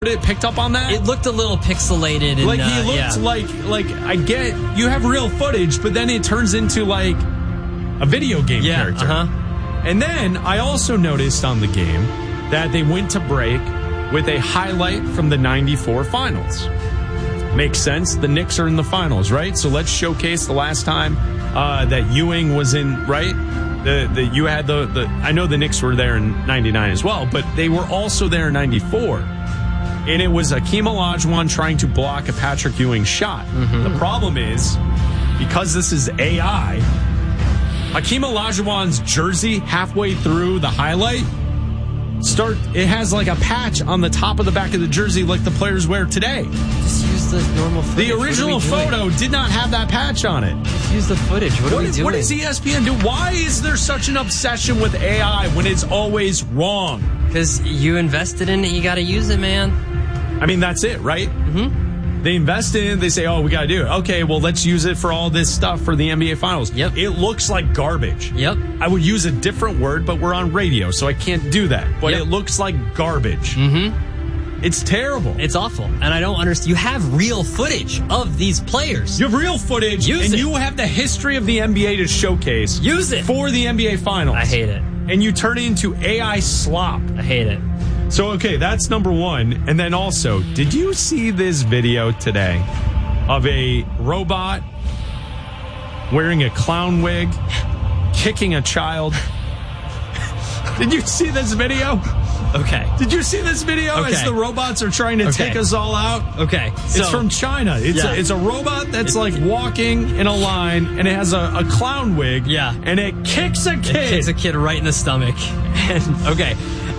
It picked up on that? It looked a little pixelated. And, like he looked like I get you have real footage, but then it turns into like a video game character. And then I also noticed on the game that they went to break with a highlight from the 94 finals. Makes sense. The Knicks are in the finals, right? So let's showcase the last time that Ewing was in, right? You had the I know the Knicks were there in 99 as well, but they were also there in 94. And it was Hakeem Olajuwon trying to block a Patrick Ewing shot. The problem is, because this is AI, Hakeem Olajuwon's jersey halfway through the highlight, it has like a patch on the top of the back of the jersey like the players wear today. Just use the normal footage. The original photo did not have that patch on it. Just use the footage. What are we doing? What does ESPN do? Why is there such an obsession with AI when it's always wrong? Because you invested in it, you got to use it, man. I mean, that's it, right? They invest in it, they say, oh, we got to do it. Okay, well, let's use it for all this stuff for the NBA Finals. Yep. It looks like garbage. Yep. I would use a different word, but we're on radio, so I can't do that. But it looks like garbage. It's terrible. It's awful. And I don't understand. You have real footage of these players. You have real footage, and you have the history of the NBA to showcase. Use it. For the NBA Finals. I hate it. And you turn it into AI slop. I hate it. So, okay, that's number one. And then also, did you see this video today of a robot wearing a clown wig, kicking a child? Did you see this video? Okay. Did you see this video as the robots are trying to take us all out? Okay. It's from China. It's a robot that's like walking in a line, and it has a clown wig. Yeah. And it kicks a kid. It kicks a kid right in the stomach. And, okay,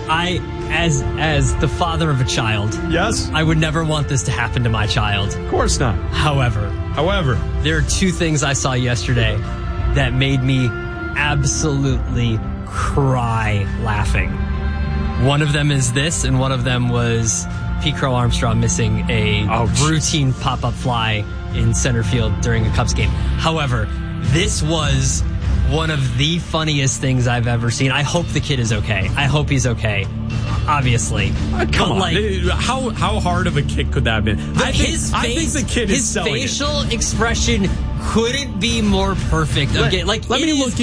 as the father of a child, yes, I would never want this to happen to my child. Of course not. However, there are two things I saw yesterday that made me absolutely cry laughing. One of them is this, and one of them was Pete Crow Armstrong missing a routine pop-up fly in center field during a Cubs game. However, this was one of the funniest things I've ever seen. I hope the kid is okay. I hope he's okay. Obviously. Come on. Like, how hard of a kick could that have been? I think the kid is selling his facial expression couldn't be more perfect. Okay, let me look.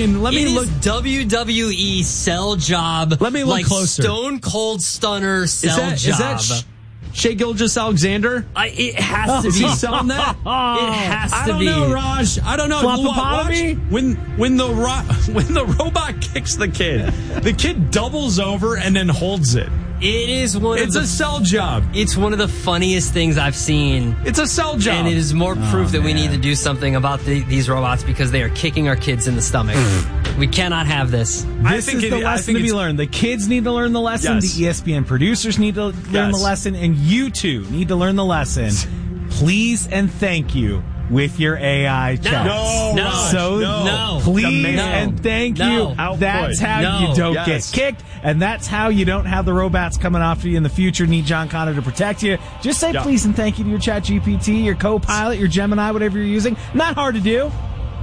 WWE sell job. Let me look like closer. Stone Cold Stunner sell job. Is that Shai Gilgeous-Alexander? It has to be. Is he selling that? It has to be. I don't know, Raj. I don't know. Watch when the robot kicks the kid doubles over and then holds it. It's a sell job. It's one of the funniest things I've seen. It's a sell job. And it is more proof that we need to do something about these robots because they are kicking our kids in the stomach. We cannot have this. This is the lesson to be learned. The kids need to learn the lesson. Yes. The ESPN producers need to learn the lesson. And you two need to learn the lesson. Please and thank you with your AI chat. No. Please and thank you. That's how you don't get kicked, and that's how you don't have the robots coming after you in the future. Need John Connor to protect you. Just say please and thank you to your ChatGPT, your Copilot, your Gemini, whatever you're using. Not hard to do.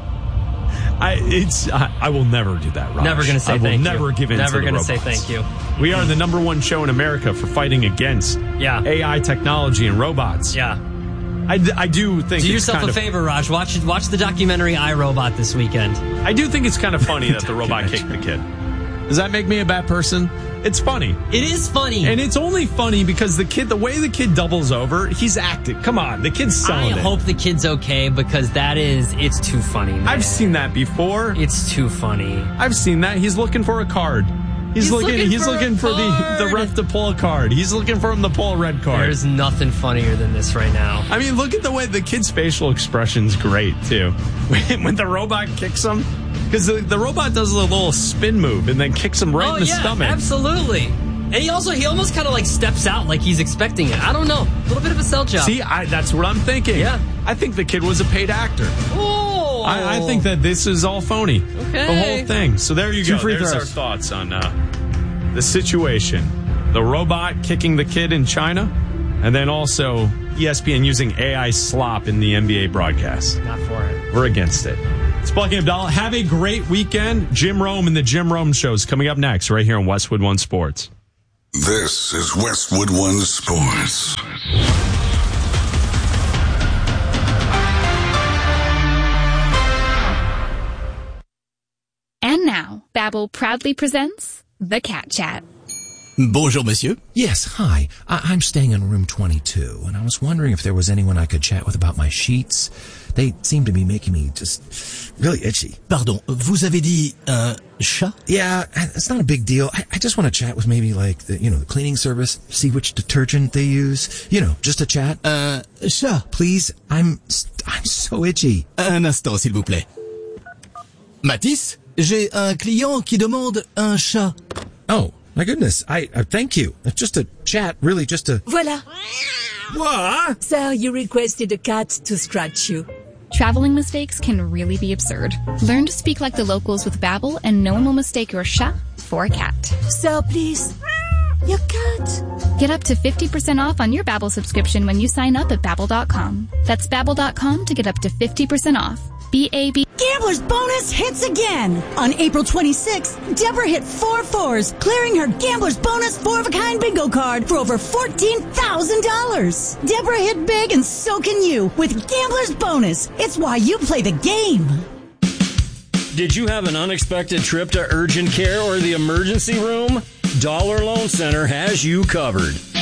I will never do that, Raj. Never going to say thank you. I will never give in to the robots. Never going to say thank you. We are the number one show in America for fighting against AI technology and robots. Yeah. I do think do yourself a favor, Raj. Watch the documentary iRobot this weekend. I do think it's kind of funny that the robot kicked the kid. Does that make me a bad person? It's funny. It is funny. And it's only funny because the way the kid doubles over, he's acting. Come on, the kid's selling it. I hope the kid's okay because it's too funny, man. I've seen that before. It's too funny. I've seen that. He's looking for a card. He's looking for the ref to pull a card. He's looking for him to pull a red card. There's nothing funnier than this right now. I mean, look at the way the kid's facial expression's great, too. When the robot kicks him, because the robot does a little spin move and then kicks him right in the stomach. Absolutely. And he almost kind of like steps out like he's expecting it. I don't know. A little bit of a sell job. See, that's what I'm thinking. Yeah. I think the kid was a paid actor. Oh. I think that this is all phony. Okay. The whole thing. So there you go. There's our thoughts on the situation. The robot kicking the kid in China, and then also ESPN using AI slop in the NBA broadcast. Not for it. We're against it. It's Plugging Abdallah. Have a great weekend. Jim Rome and the Jim Rome Show is coming up next right here on Westwood One Sports. This is Westwood One Sports. And now, Babbel proudly presents The Cat Chat. Bonjour, monsieur. Yes, hi. I'm staying in room 22, and I was wondering if there was anyone I could chat with about my sheets. They seem to be making me just really itchy. Pardon, vous avez dit un chat? Yeah, it's not a big deal. I just want to chat with maybe like the cleaning service, see which detergent they use. Just a chat. Chat. Please, I'm so itchy. Un instant, s'il vous plaît. Matisse, j'ai un client qui demande un chat. Oh. My goodness, I thank you. Just a chat, really just a... Voilà. What? Sir, you requested a cat to scratch you. Traveling mistakes can really be absurd. Learn to speak like the locals with Babbel, and no one will mistake your chat for a cat. Sir, please. Your cat. Get up to 50% off on your Babbel subscription when you sign up at Babbel.com. That's Babbel.com to get up to 50% off. B-A-B. Gambler's Bonus hits again. On April 26th, Deborah hit 4 fours, clearing her Gambler's Bonus 4-of-a-kind bingo card for over $14,000. Deborah hit big, and so can you with Gambler's Bonus. It's why you play the game. Did you have an unexpected trip to urgent care or the emergency room? Dollar Loan Center has you covered.